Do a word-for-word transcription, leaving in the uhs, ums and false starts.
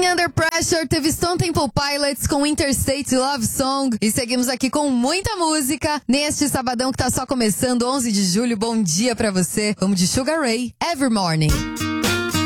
Under Pressure teve Stone Temple Pilots com Interstate Love Song. E seguimos aqui com muita música neste sabadão que tá só começando, onze de julho. Bom dia pra você. Vamos de Sugar Ray, Every Morning.